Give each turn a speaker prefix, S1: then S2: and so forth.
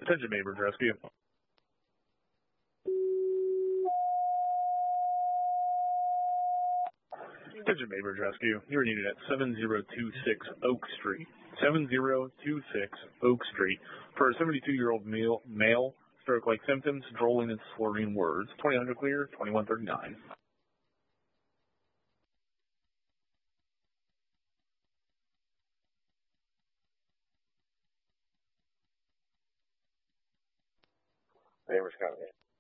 S1: Attention Baybridge Rescue. Attention Baybridge Rescue. You're needed at 7026 Oak Street. 7026 Oak Street for a 72-year-old male, stroke-like symptoms, drooling and slurring words. 2000 clear, 2139.
S2: Baybridge County.